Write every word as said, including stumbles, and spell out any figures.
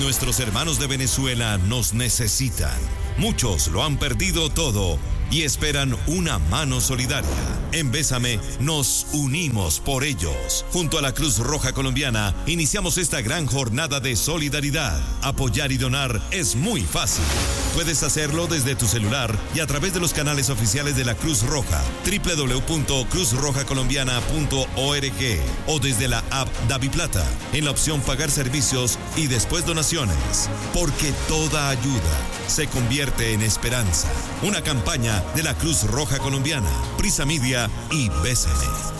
Nuestros hermanos de Venezuela nos necesitan. Muchos lo han perdido todo y esperan una mano solidaria. En Bésame nos unimos por ellos. Junto a la Cruz Roja Colombiana iniciamos esta gran jornada de solidaridad. Apoyar y donar es muy fácil. Puedes hacerlo desde tu celular y a través de los canales oficiales de la Cruz Roja, doble u doble u doble u punto cruz roja colombiana punto org, o desde la app DaviPlata en la opción Pagar servicios y después donaciones. Porque toda ayuda se convierte en esperanza. Una campaña de la Cruz Roja Colombiana, Prisa Media y Bésame.